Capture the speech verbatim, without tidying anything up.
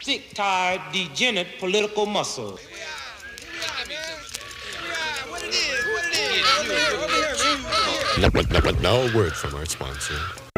sick-tired, degenerate political muscle. Now, now, now a word from our sponsor.